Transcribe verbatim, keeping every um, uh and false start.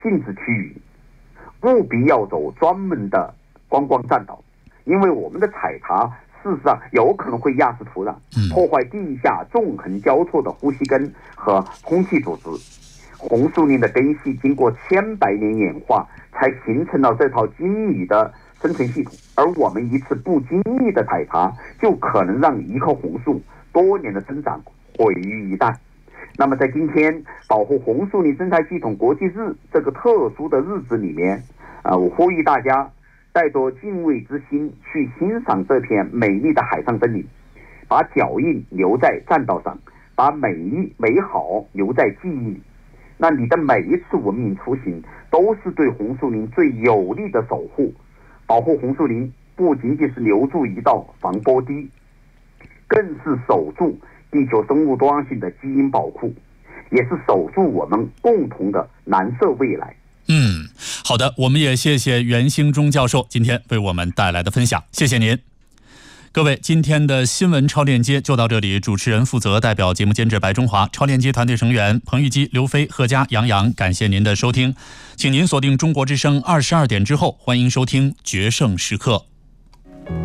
禁止区域，务必要走专门的观光栈道，因为我们的踩踏事实上有可能会压实土壤，破坏地下纵横交错的呼吸根和空气组织。红树林的根系经过千百年演化，才形成了这套精密的生存系统，而我们一次不经意的踩踏，就可能让一棵红树多年的生长毁于一旦。那么在今天保护红树林生态系统国际日这个特殊的日子里面，呃，我呼吁大家带着敬畏之心去欣赏这片美丽的海上森林，把脚印留在栈道上，把美丽美好留在记忆里。那你的每一次文明出行都是对红树林最有力的守护。保护红树林不仅仅是留住一道防波堤，更是守住地球生物多样性的基因宝库，也是守住我们共同的蓝色未来。 嗯，好的，我们也谢谢袁兴忠教授今天为我们带来的分享，谢谢您。各位，今天的新闻超链接就到这里，主持人负责，代表节目监制白中华，超链接团队成员彭玉基、刘飞、贺佳、杨洋，感谢您的收听，请您锁定中国之声二十二点之后，欢迎收听决胜时刻。